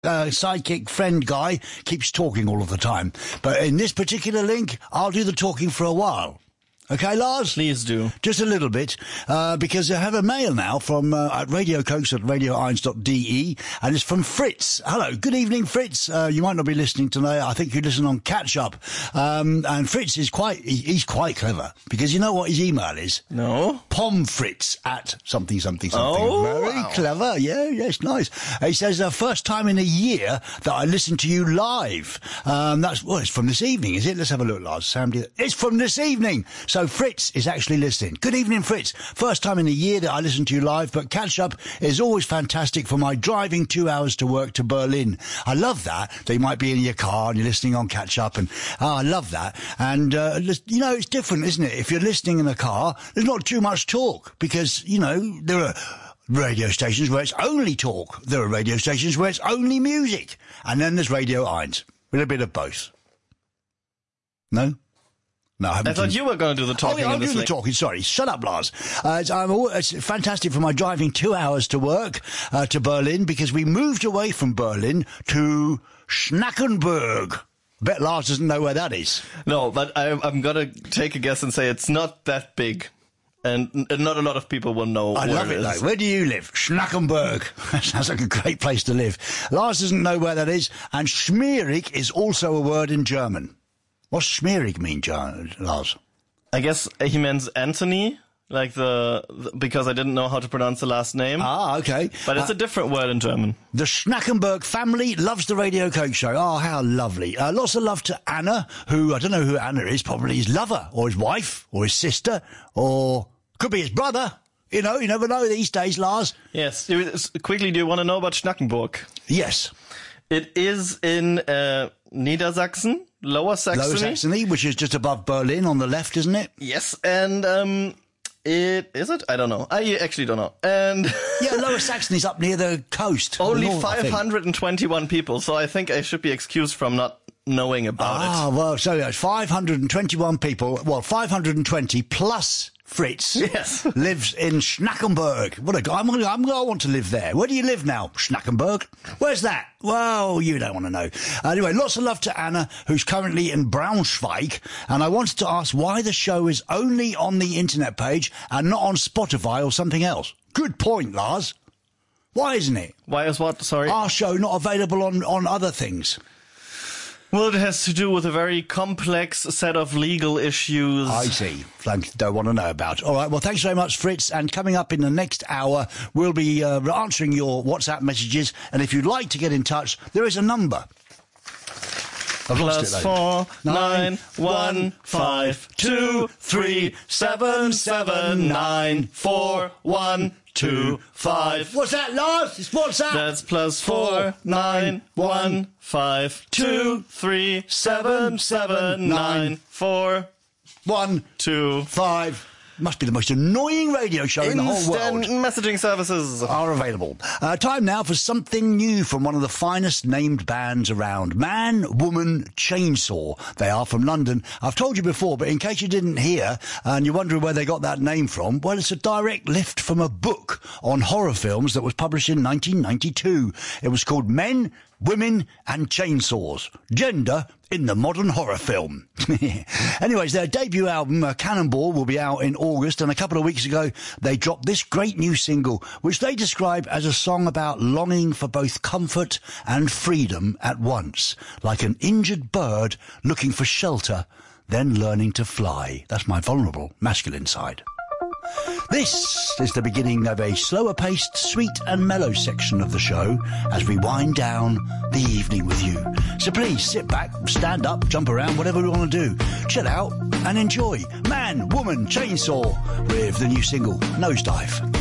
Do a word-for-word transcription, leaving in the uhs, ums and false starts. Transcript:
Uh, sidekick friend guy keeps talking all of the time. But in this particular link, I'll do the talking for a while. Okay, Lars? Please do. Just a little bit, uh, because I have a mail now from uh, at Radio Coax at radio irons dot d e, and it's from Fritz. Hello, good evening, Fritz. Uh, you might not be listening tonight. I think you listen on Catch Up. Um, and Fritz is quite, he, he's quite clever, because you know what his email is? No. Pomfritz at something, something, something. Oh, Very wow. clever. Yeah, yes, nice. He says, uh, first time in a year that I listen to you live. Um, that's, well, it's from this evening, is it? Let's have a look, Lars. Sam, it's from this evening. So Fritz is actually listening. Good evening, Fritz. First time in a year that I listen to you live, but Catch Up is always fantastic for my driving two hours to work to Berlin. I love that. That you might be in your car and you're listening on Catch Up, and oh, I love that. And, uh, you know, it's different, isn't it? If you're listening in a car, there's not too much talk because, you know, there are radio stations where it's only talk. There are radio stations where it's only music. And then there's Radio Irons with a bit of both. No? No, I, I thought you were going to do the talking. Oh, yeah, I'll in this do the link. talking. Sorry. Shut up, Lars. Uh, it's, I'm, all- it's fantastic for my driving two hours to work uh, to Berlin because we moved away from Berlin to Schnackenburg. Bet Lars doesn't know where that is. No, but I'm, I'm going to take a guess and say it's not that big. And n- not a lot of people will know I where love it, it is. though. Where do you live? Schnackenburg. That sounds like a great place to live. Lars doesn't know where that is. And Schmierig is also a word in German. What's Schmierig mean, John, Lars? I guess he means Anthony, like the, the because I didn't know how to pronounce the last name. Ah, okay. But it's Uh, a different word in German. The Schnackenberg family loves the Radio Coke Show. Oh, how lovely. Uh, lots of love to Anna, who, I don't know who Anna is, probably his lover, or his wife, or his sister, or could be his brother. You know, you never know these days, Lars. Yes. Do you- Quickly, do you want to know about Schnackenburg? Yes. It is in uh, Niedersachsen, Lower Saxony. Lower Saxony, which is just above Berlin on the left, isn't it? Yes, and um, it is it? I don't know. I actually don't know. And Yeah, Lower Saxony's up near the coast. only north, I five think. hundred twenty-one people, so I think I should be excused from not knowing about Ah, well, so it's five hundred twenty-one people, well, five hundred twenty plus Fritz Yes. lives in Schnackenburg. What a guy. I'm gonna, I'm gonna, I want to live there. Where do you live now? Schnackenburg? Where's that? Well, you don't want to know. Anyway, lots of love to Anna, who's currently in Braunschweig. And I wanted to ask why the show is only on the internet page and not on Spotify or something else. Good point, Lars. Why isn't it? it. Why is what? Sorry. Our show not available on, on other things? Well, it has to do with a very complex set of legal issues. I see. Thank- Don't want to know about. All right. Well, thanks very much, Fritz. And coming up in the next hour, we'll be uh, answering your WhatsApp messages. And if you'd like to get in touch, there is a number. I've lost Plus it, though. four, nine, one, five, two, three, seven, seven, nine, four, one, two, five. What's that, Lars? It's WhatsApp. That's plus four, nine, one, five, two, three, seven, seven, nine, four, One, two. five. Must be the most annoying radio show in the whole world. Instant messaging services. Are available. Uh, time now for something new from one of the finest named bands around. Man, Woman, Chainsaw. They are from London. I've told you before, but in case you didn't hear and you're wondering where they got that name from, well, it's a direct lift from a book on horror films that was published in nineteen ninety-two. It was called Men, Women and Chainsaws. Gender in the modern horror film. Anyways, their debut album, uh, Cannonball, will be out in August, and a couple of weeks ago, they dropped this great new single, which they describe as a song about longing for both comfort and freedom at once, like an injured bird looking for shelter, then learning to fly. That's my vulnerable masculine side. This is the beginning of a slower-paced, sweet and mellow section of the show as we wind down the evening with you. So please sit back, stand up, jump around, whatever we want to do. Chill out and enjoy Man, Woman, Chainsaw with the new single, Nosedive.